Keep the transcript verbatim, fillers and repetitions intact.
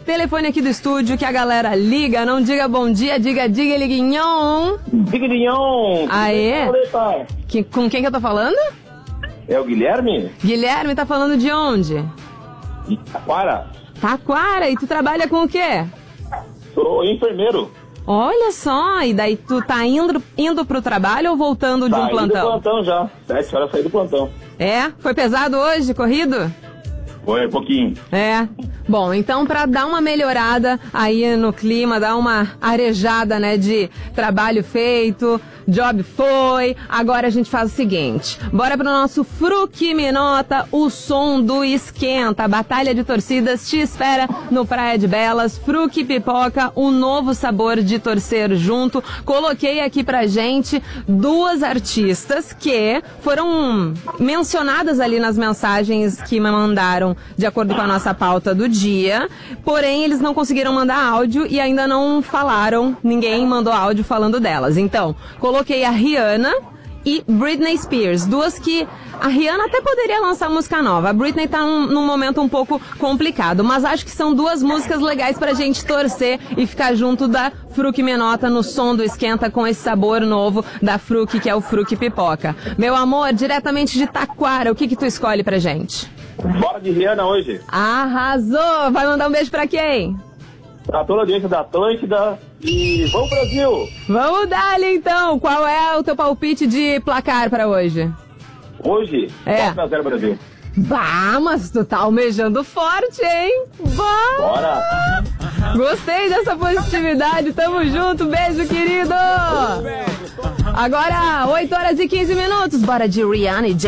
telefone aqui do estúdio que a galera liga, não diga bom dia, diga diga liguinhon. Diga liguinhon. Aê. Que, com quem que eu tô falando? É o Guilherme? Guilherme, tá falando de onde? De Taquara. Taquara, e tu trabalha com o quê? Sou enfermeiro. Olha só, e daí tu tá indo, indo pro trabalho ou voltando de tá um plantão? Indo do plantão já, sete horas saí do plantão. É? Foi pesado hoje, corrido? Foi, um pouquinho. É. Bom, então pra dar uma melhorada aí no clima, dar uma arejada, né, de trabalho feito, job foi, agora a gente faz o seguinte, bora pro nosso Fruque Me Nota, o som do esquenta, a batalha de torcidas te espera no Praia de Belas, Fruque Pipoca, um novo sabor de torcer junto. Coloquei aqui pra gente duas artistas que foram mencionadas ali nas mensagens que me mandaram de acordo com a nossa pauta do dia, porém eles não conseguiram mandar áudio e ainda não falaram, ninguém mandou áudio falando delas. Então, coloquei a Rihanna e Britney Spears, duas que a Rihanna até poderia lançar música nova, a Britney tá num, num momento um pouco complicado, mas acho que são duas músicas legais pra gente torcer e ficar junto da Fruque Me Nota no som do esquenta com esse sabor novo da Fruque, que é o Fruque Pipoca. Meu amor, diretamente de Taquara, o que que tu escolhe pra gente? Bora de Rihanna hoje. Arrasou! Vai mandar um beijo pra quem? Pra toda a audiência da Atlântida e vamos Brasil! Vamos dar-lhe então! Qual é o teu palpite de placar pra hoje? Hoje, é. quatro a zero Brasil. Bah, mas tu tá almejando forte, hein? Bah. Bora! Gostei dessa positividade, tamo junto, beijo, querido! Agora, oito horas e quinze minutos, bora de Rihanna e